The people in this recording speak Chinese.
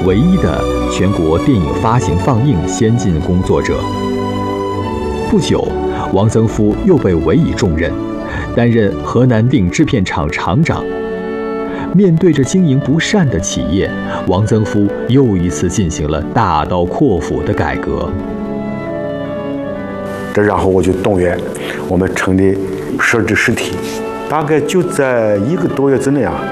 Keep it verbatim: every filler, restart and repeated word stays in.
唯一的全国电影发行放映先进工作者。不久，王曾夫又被委以重任，担任河南定制片厂厂长。面对着经营不善的企业，王曾夫又一次进行了大刀阔斧的改革。 这然后我就动员我们成立设置实体，大概就在一个多月之内啊，